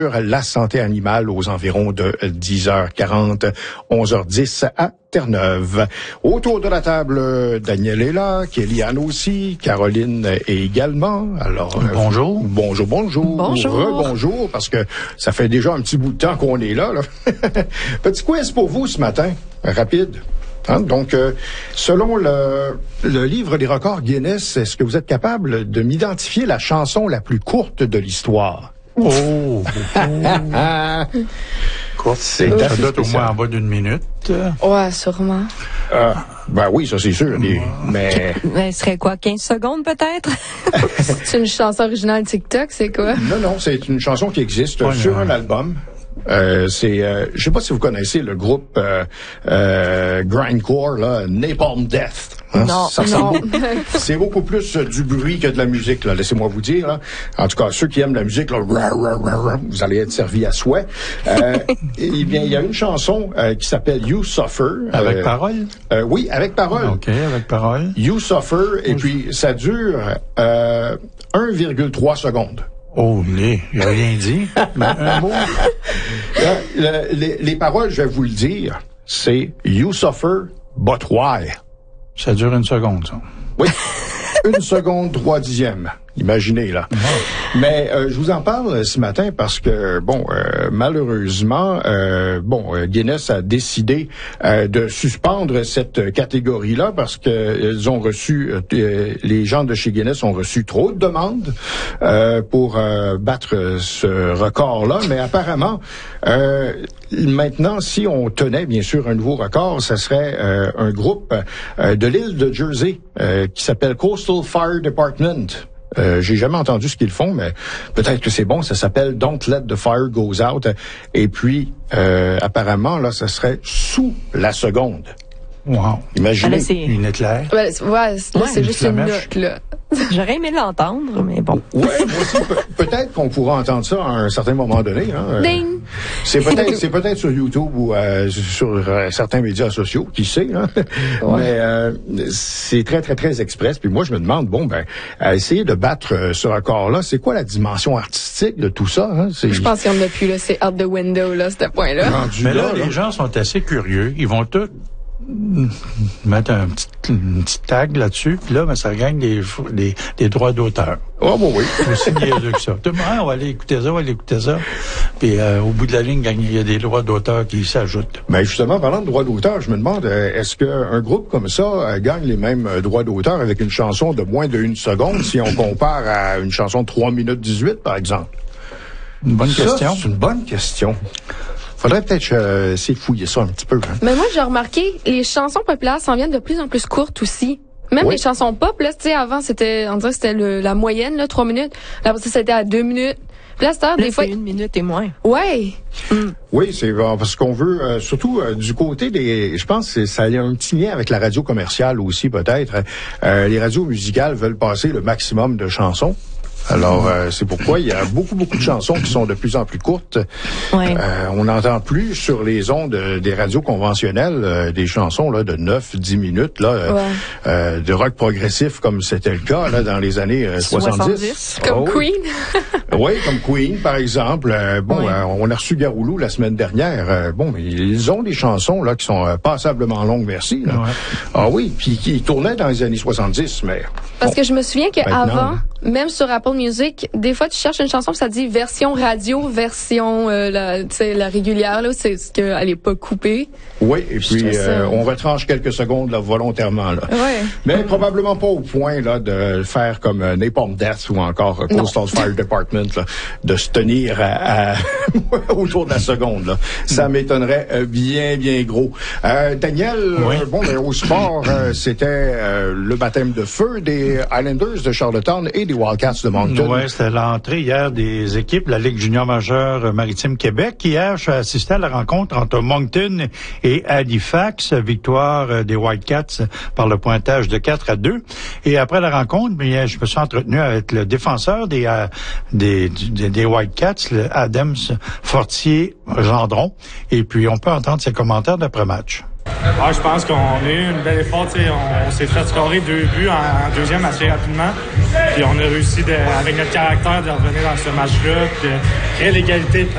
La santé animale aux environs de 10h40, 11h10 à Terre-Neuve. Autour de la table, Daniel est là, Kéliane aussi, Caroline est également. Alors, bonjour. Bonjour. Rebonjour, parce que ça fait déjà un petit bout de temps qu'on est là. Petit quiz pour vous ce matin, rapide. Donc, selon le livre des records Guinness, est-ce que vous êtes capable de m'identifier la chanson la plus courte de l'histoire? Oh! Courte, ça doit être au moins en bas d'une minute. Ouais, sûrement. Ben oui, ça c'est sûr. Mais ce serait quoi, 15 secondes peut-être? C'est une chanson originale TikTok, c'est quoi? Non, c'est une chanson qui existe sur un album. Je sais pas si vous connaissez le groupe grindcore là, Napalm Death. Non. C'est beaucoup plus du bruit que de la musique, là, laissez-moi vous dire. Là. En tout cas, ceux qui aiment la musique, là, vous allez être servis à souhait. Eh bien, il y a une chanson qui s'appelle You Suffer. Avec parole? Oui, avec parole. OK, avec parole. You Suffer, et puis ça dure 1,3 secondes. Oh, il n'a rien dit. Un mot. Les paroles, je vais vous le dire, c'est You Suffer, but why? Ça dure une seconde, ça. Oui. 1 seconde, 3 dixièmes. Imaginez, là. Wow. Mais je vous en parle ce matin parce que, malheureusement, Guinness a décidé de suspendre cette catégorie-là parce que ils ont reçu, les gens de chez Guinness ont reçu trop de demandes pour battre ce record-là. Mais apparemment, maintenant, si on tenait, bien sûr, un nouveau record, ça serait un groupe de l'île de Jersey qui s'appelle Coastal Fire Department. J'ai jamais entendu ce qu'ils font, mais peut-être que c'est bon. Ça s'appelle Don't Let the Fire Goes Out. Et puis, apparemment, là, ça serait sous la seconde. Wow. Imaginez. Une éclair. C'est juste une note, là. J'aurais aimé l'entendre, mais bon. Ouais, moi aussi, peut-être qu'on pourra entendre ça à un certain moment donné. Ding! C'est peut-être sur YouTube ou sur certains médias sociaux, qui sait. Ouais. Mais c'est très, très, très express. Puis moi, je me demande, à essayer de battre ce record-là, c'est quoi la dimension artistique de tout ça? Je pense qu'il y en a plus, là. C'est out the window, là, ce point-là. Mais là, les gens sont assez curieux. Ils vont tous mettre une petite tag là-dessus, puis là, ça gagne des droits d'auteur. Oh, oui. Aussi niaiseux que ça. Tout le monde, on va aller écouter ça. Puis au bout de la ligne, il y a des droits d'auteur qui s'ajoutent. Mais justement, parlant de droits d'auteur, je me demande, est-ce qu'un groupe comme ça gagne les mêmes droits d'auteur avec une chanson de moins de 1 seconde si on compare à une chanson de 3 minutes 18, par exemple? Une bonne question. C'est une bonne question. Faudrait peut-être essayer de fouiller ça un petit peu. Mais moi, j'ai remarqué, les chansons populaires s'en viennent de plus en plus courtes aussi. Même les chansons pop, là, tu sais, avant, on dirait que c'était la moyenne, là, 3 minutes. Là, ça, c'était à 2 minutes. Puis là, des fois. C'est 1 minute et moins. Ouais. Oui, c'est parce qu'on veut, surtout du côté des, je pense que ça a un petit lien avec la radio commerciale aussi, peut-être. Les radios musicales veulent passer le maximum de chansons. Alors, c'est pourquoi il y a beaucoup de chansons qui sont de plus en plus courtes. Ouais. On n'entend plus sur les ondes des radios conventionnelles des chansons là de 9-10 minutes là, de rock progressif comme c'était le cas là dans les années 70. Comme Queen. Oui, comme Queen par exemple. On a reçu Garoulou la semaine dernière. Mais ils ont des chansons là qui sont passablement longues, merci. Là. Ouais. Ah oui, puis qui tournaient dans les années 70, mais parce que je me souviens qu'avant, même sur Apple Music, des fois tu cherches une chanson, ça dit version radio, version la régulière là, c'est ce qu'elle est pas coupée. Oui, et puis on retranche quelques secondes là volontairement là. Ouais. Mais probablement pas au point là de faire comme Napalm Death ou encore Coastal Fire Department là, de se tenir autour de la seconde là. Ça m'étonnerait bien gros. Daniel, au sport, c'était le baptême de feu des Islanders de Charlottetown et des Wildcats de Moncton. Oui, c'était l'entrée hier des équipes de la Ligue junior majeure maritime Québec. Hier, je suis assisté à la rencontre entre Moncton et Halifax. Victoire des Wildcats par le pointage de 4-2. Et après la rencontre, je me suis entretenu avec le défenseur des Wildcats, le Adams Fortier-Gendron. Et puis, on peut entendre ses commentaires d'après-match. Je pense qu'on a eu une belle effort. On s'est fait scorer 2 buts en deuxième assez rapidement. Puis on a réussi, avec notre caractère, de revenir dans ce match-là, de créer l'égalité.